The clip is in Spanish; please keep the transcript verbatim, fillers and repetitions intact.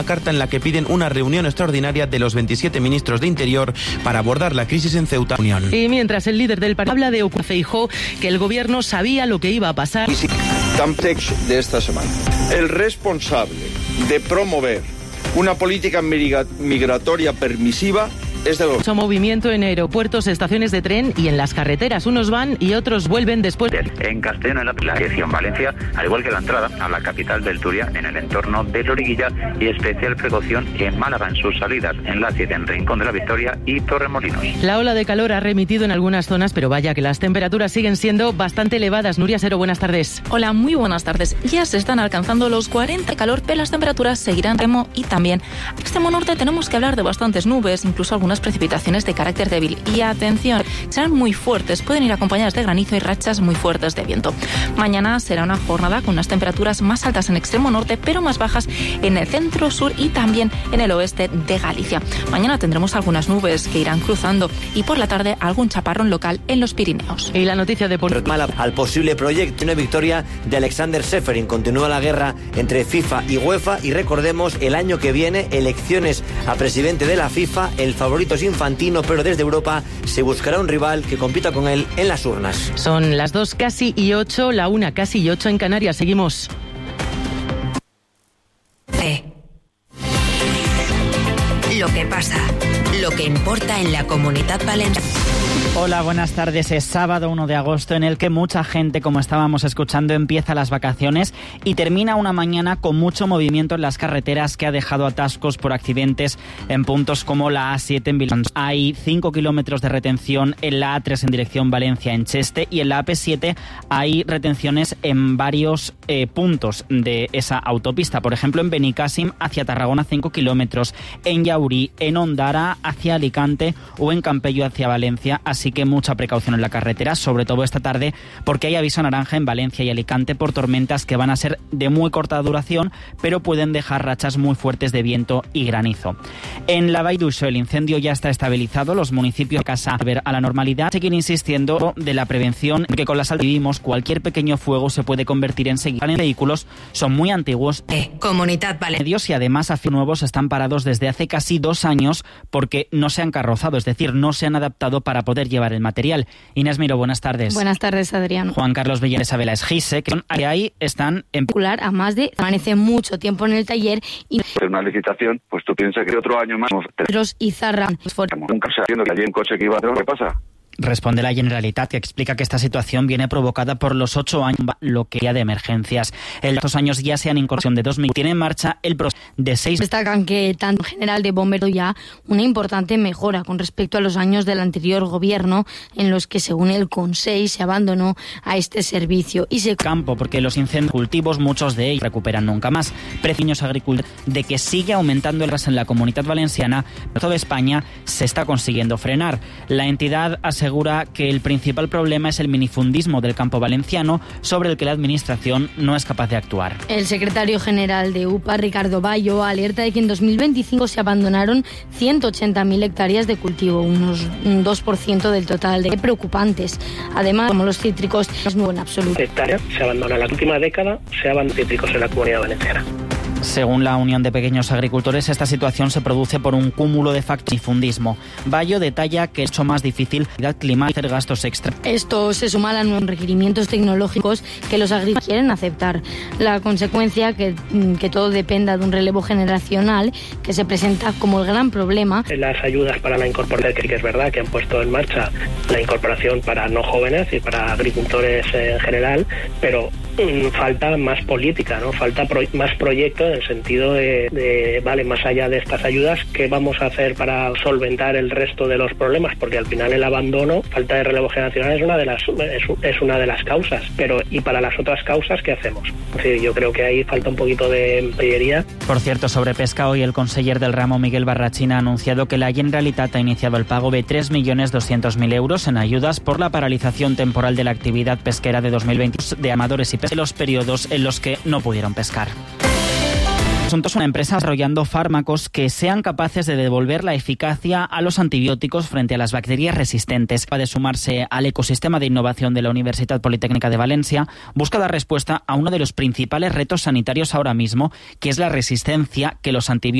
carta en la que piden una reunión extraordinaria de los veintisiete ministros de Interior para abordar la crisis en Ceuta. Unión. Y mientras el líder del partido habla de Feijóo, que el gobierno sabía lo que iba a pasar. Campex de esta semana. El responsable de promover una política migratoria permisiva es de los... Mucho movimiento en aeropuertos, estaciones de tren y en las carreteras. Unos van y otros vuelven después. En Castellón, en la, la dirección Valencia, al igual que la entrada a la capital del Turia, en el entorno de Loriguilla, y especial precaución en Málaga en sus salidas, en la siete, en Rincón de la Victoria y Torremolinos. La ola de calor ha remitido en algunas zonas, pero vaya que las temperaturas siguen siendo bastante elevadas. Nuria Sero, buenas tardes. Hola, muy buenas tardes. Ya se están alcanzando los cuarenta de calor, pero las temperaturas seguirán extremo y también extremo norte tenemos que hablar de bastantes nubes, incluso algunas unas precipitaciones de carácter débil. Y atención, serán muy fuertes, pueden ir acompañadas de granizo y rachas muy fuertes de viento. Mañana será una jornada con unas temperaturas más altas en extremo norte, pero más bajas en el centro sur y también en el oeste de Galicia. Mañana tendremos algunas nubes que irán cruzando y por la tarde algún chaparrón local en los Pirineos. Y la noticia de por... al posible proyecto, una victoria de Alexander Seferin. Continúa la guerra entre FIFA y UEFA y recordemos, el año que viene elecciones a presidente de la FIFA. El favorito es Infantino, pero desde Europa se buscará un rival que compita con él en las urnas. Son las dos casi y ocho, la una casi y ocho en Canarias. Seguimos. C. Lo que pasa, lo que importa en la Comunidad Valenciana. Hola, buenas tardes. Es sábado uno de agosto en el que mucha gente, como estábamos escuchando, empieza las vacaciones y termina una mañana con mucho movimiento en las carreteras que ha dejado atascos por accidentes en puntos como la A siete en Bilbao. Hay cinco kilómetros de retención en la A tres en dirección Valencia en Cheste y en la A P siete hay retenciones en varios eh, puntos de esa autopista. Por ejemplo, en Benicàssim hacia Tarragona cinco kilómetros, en Llaurí, en Ondara hacia Alicante o en Campello hacia Valencia. Así que mucha precaución en la carretera, sobre todo esta tarde, porque hay aviso naranja en Valencia y Alicante por tormentas que van a ser de muy corta duración, pero pueden dejar rachas muy fuertes de viento y granizo. En la Vall d'Uixó el incendio ya está estabilizado, los municipios de casa a ver a la normalidad siguen insistiendo de la prevención, que con las altas vivimos cualquier pequeño fuego se puede convertir en seguida. En vehículos son muy antiguos, eh, Comunidad Valenciana, y además a nuevos están parados desde hace casi dos años porque no se han carrozado, es decir, no se han adaptado para poder llevar el material. Inés Miró, buenas tardes. Buenas tardes, Adrián. Juan Carlos Villar, Isabela Esgise, que ahí están en particular a más de permanece mucho tiempo en el taller y una licitación, pues tú piensas que otro año más Pedros y Zarra nunca sabiendo que allí un coche que iba a hacer, ¿qué pasa? Responde la Generalitat, que explica que esta situación viene provocada por los ocho años lo que ya de emergencias. En estos años ya se han incorporado de dos mil. Tiene en marcha el proceso de seis. Destacan que tanto en general de bomberos ya una importante mejora con respecto a los años del anterior gobierno, en los que según el Consell se abandonó a este servicio y se campo porque los incendios cultivos muchos de ellos recuperan nunca más. Precios agricultores de que sigue aumentando el gas en la Comunidad Valenciana, pero toda España se está consiguiendo frenar. La entidad asegura asegura que el principal problema es el minifundismo del campo valenciano, sobre el que la Administración no es capaz de actuar. El secretario general de U P A, Ricardo Bayo, alerta de que en dos mil veinticinco se abandonaron ciento ochenta mil hectáreas de cultivo, unos un dos por ciento del total, de preocupantes. Además, como los cítricos, no es nuevo en absoluto. Hectáreas se abandona en la última década, se abandonan cítricos en la Comunidad Valenciana. Según la Unión de Pequeños Agricultores, esta situación se produce por un cúmulo de factores y fundismo. Bayo detalla que es mucho más difícil climática y hacer gastos extra. Esto se suma a los requerimientos tecnológicos que los agricultores quieren aceptar. La consecuencia que, que todo dependa de un relevo generacional que se presenta como el gran problema. Las ayudas para la incorporación, que es verdad que han puesto en marcha la incorporación para no jóvenes y para agricultores en general, pero mmm, falta más política, ¿no? Falta pro- más proyectos en el sentido de, de, vale, más allá de estas ayudas, ¿qué vamos a hacer para solventar el resto de los problemas? Porque al final el abandono, falta de relevo generacional es una de las es, es una de las causas, pero ¿y para las otras causas qué hacemos? Es decir, yo creo que ahí falta un poquito de pillería. Por cierto, sobre pesca, hoy el conseller del ramo, Miguel Barrachina, ha anunciado que la Generalitat ha iniciado el pago de tres millones doscientos mil euros en ayudas por la paralización temporal de la actividad pesquera de dos mil veinte de amadores y pescadores en los periodos en los que no pudieron pescar. Asuntos, una empresa desarrollando fármacos que sean capaces de devolver la eficacia a los antibióticos frente a las bacterias resistentes. Para sumarse al ecosistema de innovación de la Universidad Politécnica de Valencia, busca dar respuesta a uno de los principales retos sanitarios ahora mismo, que es la resistencia que los antibióticos